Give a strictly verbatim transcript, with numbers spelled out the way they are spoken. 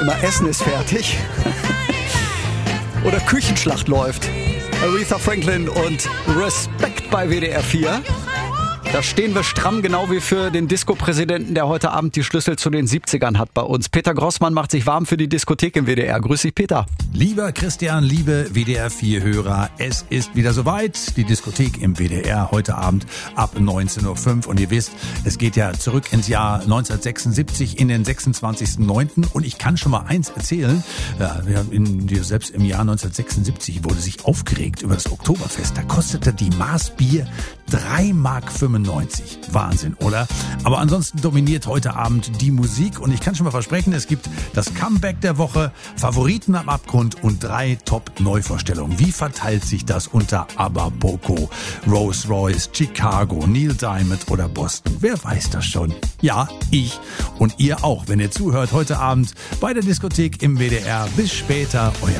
immer Essen ist fertig oder Küchenschlacht läuft. Aretha Franklin und Respekt bei W D R vier. Da stehen wir stramm, genau wie für den Disco-Präsidenten, der heute Abend die Schlüssel zu den siebzigern hat bei uns. Peter Grossmann macht sich warm für die Diskothek im W D R. Grüß dich, Peter. Lieber Christian, liebe W D R vier Hörer, es ist wieder soweit. Die Diskothek im W D R heute Abend ab neunzehn Uhr fünf. Und ihr wisst, es geht ja zurück ins Jahr neunzehnhundertsechsundsiebzig in den sechsundzwanzigsten neunten Und ich kann schon mal eins erzählen. Ja, wir haben in, selbst im Jahr neunzehnhundertsechsundsiebzig wurde sich aufgeregt über das Oktoberfest. Da kostete die Maß Bier drei Mark fünfundneunzig. Wahnsinn, oder? Aber ansonsten dominiert heute Abend die Musik und ich kann schon mal versprechen, es gibt das Comeback der Woche, Favoriten am Abgrund und drei Top-Neuvorstellungen. Wie verteilt sich das unter ABBA, Boko, Rolls Royce, Chicago, Neil Diamond oder Boston? Wer weiß das schon? Ja, ich und ihr auch, wenn ihr zuhört heute Abend bei der Diskothek im W D R. Bis später, euer